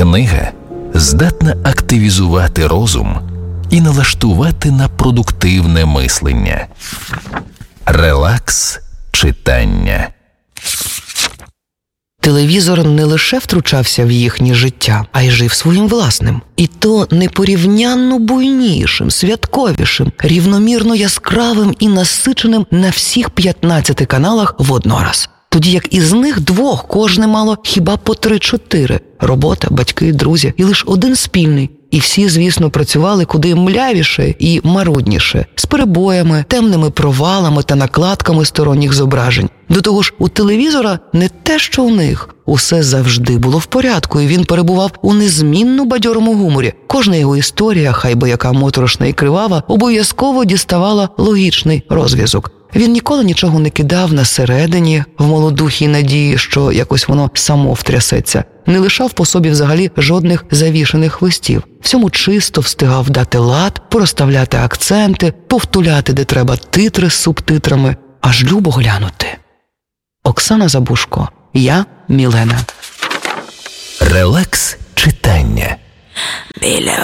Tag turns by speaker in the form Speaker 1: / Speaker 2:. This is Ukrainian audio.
Speaker 1: Книга здатна активізувати розум і налаштувати на продуктивне мислення. Релакс читання.
Speaker 2: Телевізор не лише втручався в їхнє життя, а й жив своїм власним. І то непорівнянно буйнішим, святковішим, рівномірно яскравим і насиченим на всіх 15 каналах воднораз. Тоді як із них двох кожне мало хіба по 3-4. Робота, батьки, друзі і лише один спільний. І всі, звісно, працювали куди млявіше і марудніше, з перебоями, темними провалами та накладками сторонніх зображень. До того ж, у телевізора не те, що у них. Усе завжди було в порядку, і він перебував у незмінно бадьорому гуморі. Кожна його історія, хай би яка моторошна і кривава, обов'язково діставала логічний розв'язок. Він ніколи нічого не кидав на середині, в молодухій надії, що якось воно само втрясеться. Не лишав по собі взагалі жодних завішаних листів. Всьому чисто встигав дати лад, порозставляти акценти, повтуляти, де треба, титри з субтитрами. Аж любо глянути. Оксана Забушко. Я Мілена.
Speaker 1: Релакс читання.
Speaker 3: Біля